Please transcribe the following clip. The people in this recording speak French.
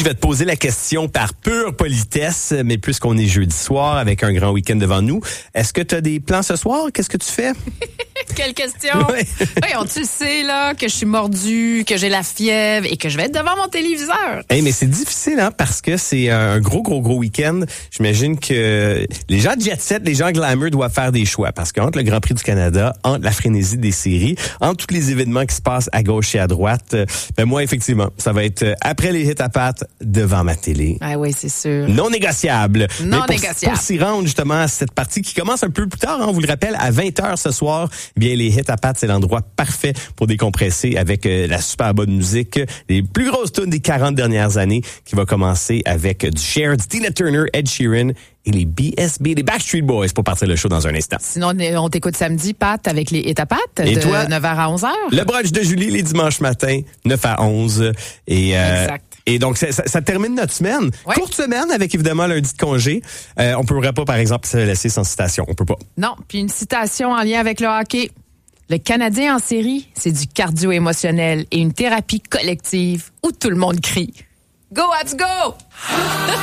je vais te poser la question par pure politesse, mais puisqu'on est jeudi soir avec un grand week-end devant nous, est-ce que tu as des plans ce soir? Qu'est-ce que tu fais? Quelle question! Ouais. Voyons, tu sais là que je suis mordue, que j'ai la fièvre et que je vais être devant mon téléviseur. Hey, mais c'est difficile, hein, parce que c'est un gros week-end. J'imagine que les gens de Jet Set, les gens glamour doivent faire des choix, parce qu'entre le Grand Prix du Canada, entre la frénésie des séries, entre tous les événements qui se passent à gauche et à droite, ben moi, effectivement, ça va être après les hits à pattes devant ma télé. Ah oui, c'est sûr. Non négociable. Non Mais négociable. Pour s'y rendre justement à cette partie qui commence un peu plus tard, hein, on vous le rappelle, à 20h ce soir, bien les hits à pattes, c'est l'endroit parfait pour décompresser avec la super bonne musique, les plus grosses tunes des 40 dernières années, qui va commencer avec du Cher, du Tina Turner, Ed Sheeran et les BSB, les Backstreet Boys, pour partir le show dans un instant. Sinon, on t'écoute samedi, Pat, avec les hits à pattes, Et de toi? 9h à 11h. Le brunch de Julie, les dimanches matins, 9 à 11. Exact. Et donc, ça termine notre semaine. Ouais. Courte semaine avec, évidemment, lundi de congé. On pourrait pas, par exemple, se laisser sans citation. On peut pas. Non, puis une citation en lien avec le hockey. Le Canadien en série, c'est du cardio émotionnel et une thérapie collective où tout le monde crie. Go, Habs, go!